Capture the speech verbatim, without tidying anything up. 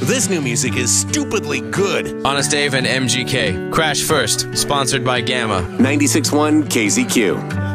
This new music is stupidly good. Honest Dave and M G K. Crash First, sponsored by Gamma. ninety-six point one K Z Q.